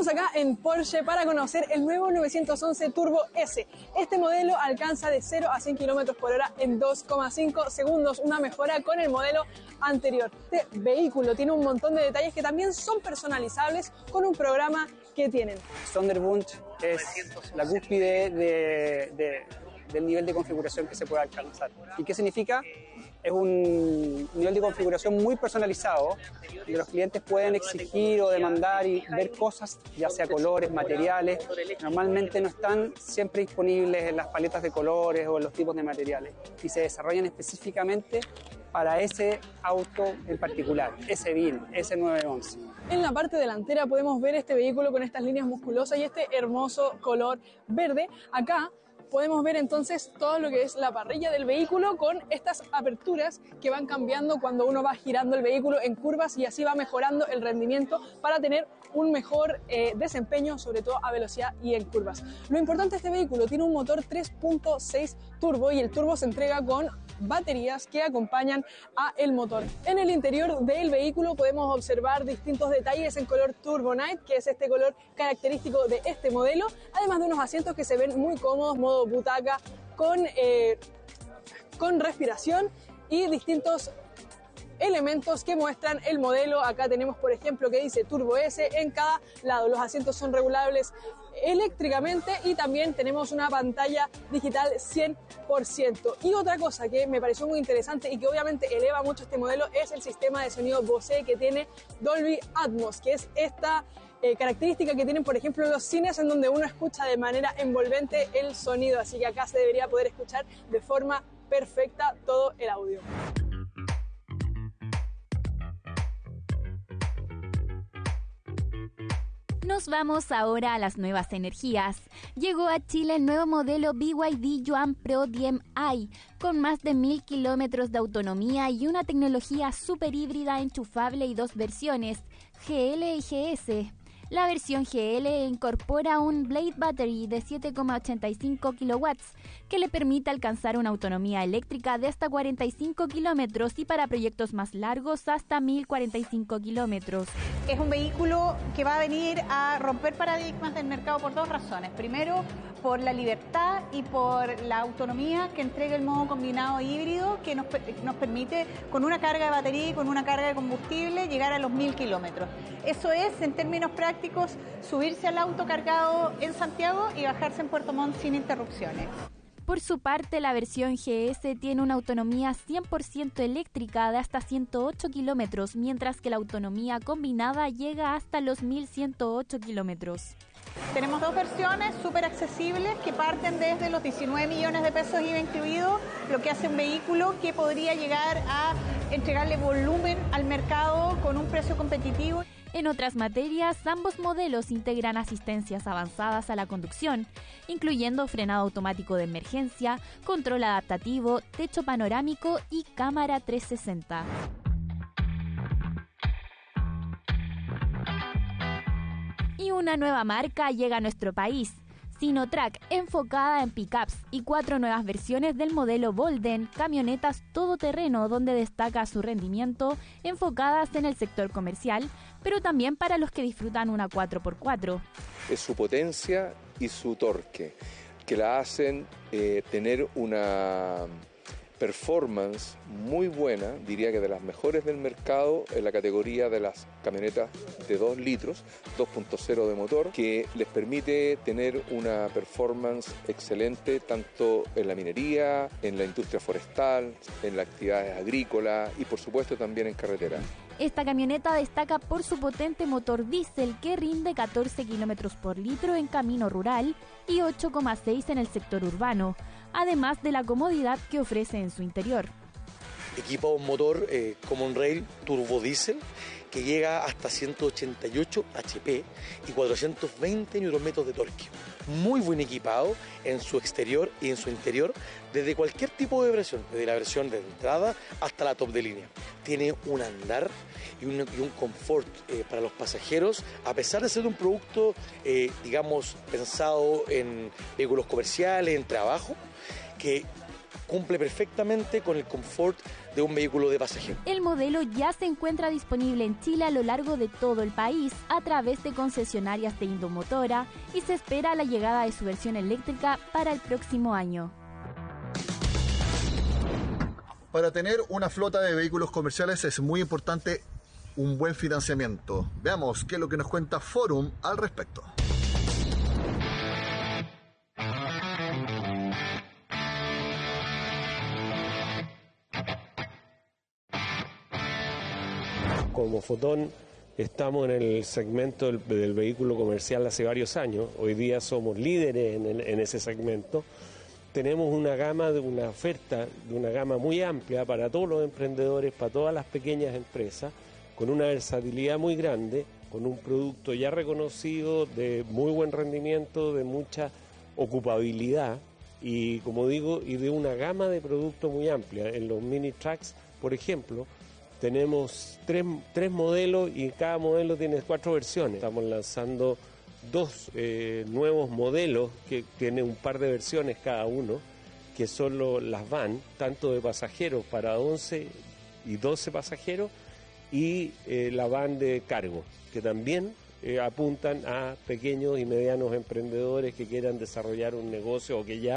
Estamos acá en Porsche para conocer el nuevo 911 Turbo S. Este modelo alcanza de 0 a 100 km por hora en 2,5 segundos, una mejora con el modelo anterior. Este vehículo tiene un montón de detalles que también son personalizables con un programa que tienen. Thunderbird es la cúspide del nivel de configuración que se puede alcanzar. ¿Y qué significa? Es un nivel de configuración muy personalizado, donde los clientes pueden exigir o demandar y ver cosas, ya sea colores, materiales, normalmente no están siempre disponibles en las paletas de colores o en los tipos de materiales, y se desarrollan específicamente para ese auto en particular, ese VIN, ese 911. En la parte delantera podemos ver este vehículo con estas líneas musculosas y este hermoso color verde. Acá podemos ver entonces todo lo que es la parrilla del vehículo con estas aperturas que van cambiando cuando uno va girando el vehículo en curvas, y así va mejorando el rendimiento para tener un mejor desempeño, sobre todo a velocidad y en curvas. Lo importante de este vehículo, tiene un motor 3.6 turbo y el turbo se entrega con baterías que acompañan a el motor. En el interior del vehículo podemos observar distintos detalles en color Turbo Night, que es este color característico de este modelo, además de unos asientos que se ven muy cómodos, modo butaca, con respiración y distintos elementos que muestran el modelo. Acá tenemos, por ejemplo, que dice Turbo S en cada lado. Los asientos son regulables eléctricamente y también tenemos una pantalla digital 100%. Y otra cosa que me pareció muy interesante y que obviamente eleva mucho este modelo es el sistema de sonido Bose que tiene Dolby Atmos, que es esta característica que tienen, por ejemplo, los cines, en donde uno escucha de manera envolvente el sonido. Así que acá se debería poder escuchar de forma perfecta todo el audio. Nos vamos ahora a las nuevas energías. Llegó a Chile el nuevo modelo BYD Yuan Pro DM-i, con más de 1000 kilómetros de autonomía y una tecnología super híbrida enchufable y dos versiones, GL y GS. La versión GL incorpora un Blade Battery de 7,85 kW que le permite alcanzar una autonomía eléctrica de hasta 45 kilómetros y para proyectos más largos hasta 1045 kilómetros. Es un vehículo que va a venir a romper paradigmas del mercado por dos razones. Primero, por la libertad y por la autonomía que entrega el modo combinado híbrido, que nos permite, con una carga de batería y con una carga de combustible, llegar a los 1000 kilómetros. Eso es, en términos prácticos, subirse al auto cargado en Santiago y bajarse en Puerto Montt sin interrupciones. Por su parte, la versión GS tiene una autonomía 100% eléctrica de hasta 108 kilómetros, mientras que la autonomía combinada llega hasta los 1108 kilómetros. Tenemos dos versiones súper accesibles que parten desde los 19 millones de pesos IVA incluido, lo que hace un vehículo que podría llegar a entregarle volumen al mercado con un precio competitivo. En otras materias, ambos modelos integran asistencias avanzadas a la conducción, incluyendo frenado automático de emergencia, control adaptativo, techo panorámico y cámara 360. Y una nueva marca llega a nuestro país, Sinotruk, enfocada en pickups, y 4 nuevas versiones del modelo Bolden, camionetas todoterreno donde destaca su rendimiento, enfocadas en el sector comercial, pero también para los que disfrutan una 4x4. Es su potencia y su torque, que la hacen tener una performance muy buena, diría que de las mejores del mercado en la categoría de las camionetas de 2 litros, 2.0 de motor, que les permite tener una performance excelente tanto en la minería, en la industria forestal, en las actividades agrícolas y por supuesto también en carretera. Esta camioneta destaca por su potente motor diésel que rinde 14 kilómetros por litro en camino rural y 8,6 en el sector urbano, además de la comodidad que ofrece en su interior. Equipa un motor Common Rail turbo diésel que llega hasta 188 HP y 420 Nm de torque. Muy buen equipado en su exterior y en su interior desde cualquier tipo de versión, desde la versión de entrada hasta la top de línea. Tiene un andar y un confort para los pasajeros, a pesar de ser un producto, digamos, pensado en vehículos comerciales, en trabajo, que cumple perfectamente con el confort de un vehículo de pasajero. El modelo ya se encuentra disponible en Chile a lo largo de todo el país a través de concesionarias de Indomotora y se espera la llegada de su versión eléctrica para el próximo año. Para tener una flota de vehículos comerciales es muy importante un buen financiamiento. Veamos qué es lo que nos cuenta Forum al respecto. Como Fotón estamos en el segmento del vehículo comercial hace varios años. Hoy día somos líderes en ese segmento. Tenemos una oferta de una gama muy amplia para todos los emprendedores, para todas las pequeñas empresas, con una versatilidad muy grande, con un producto ya reconocido de muy buen rendimiento, de mucha ocupabilidad y, como digo, y de una gama de productos muy amplia. En los mini trucks, por ejemplo, tenemos tres modelos y cada modelo tiene 4 versiones. Estamos lanzando 2 nuevos modelos que tienen un par de versiones cada uno, que son las van, tanto de pasajeros para 11 y 12 pasajeros, y la van de cargo, que también apuntan a pequeños y medianos emprendedores que quieran desarrollar un negocio o que ya